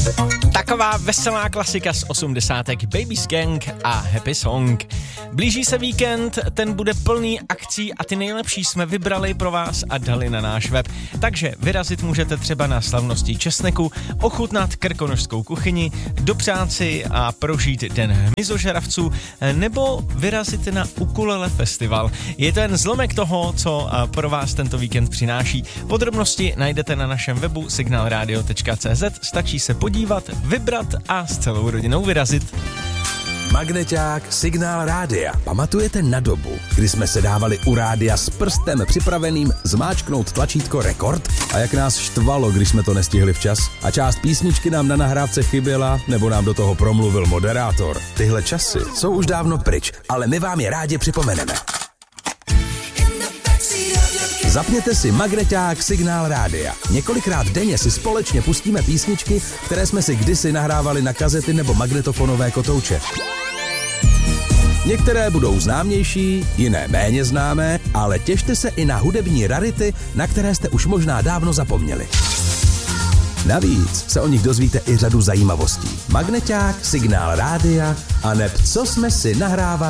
Taková veselá klasika z 80. Baby's Gang a Happy Song. Blíží se víkend, ten bude plný akcí a ty nejlepší jsme vybrali pro vás a dali na náš web. Takže vyrazit můžete třeba na slavnosti česneku, ochutnat krkonošskou kuchyni, dopřát si a prožít den hmyzožravců nebo vyrazit na ukulele festival. Je to jen zlomek toho, co pro vás tento víkend přináší. Podrobnosti najdete na našem webu signalradio.cz, stačí se podívat, vybrat a s celou rodinou vyrazit. Magneťák Signál rádia. Pamatujete na dobu, kdy jsme se dávali u rádia s prstem připraveným zmáčknout tlačítko rekord? A jak nás štvalo, když jsme to nestihli včas? A část písničky nám na nahrávce chyběla, nebo nám do toho promluvil moderátor. Tyhle časy jsou už dávno pryč, ale my vám je rádi připomeneme. Zapněte si Magneťák Signál rádia. Několikrát denně si společně pustíme písničky, které jsme si kdysi nahrávali na kazety nebo magnetofonové kotouče. Některé budou známější, jiné méně známé, ale těšte se i na hudební rarity, na které jste už možná dávno zapomněli. Navíc se o nich dozvíte i řadu zajímavostí. Magneťák, Signál rádia a neb co jsme si nahrávali